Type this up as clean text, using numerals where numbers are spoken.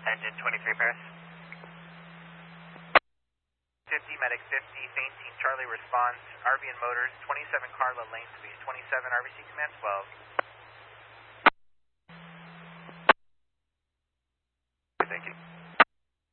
engine 23 Paris. 50, medic 50, fainting Charlie responds, RBN Motors, 27 Carla lane speed, 27 RBC command 12.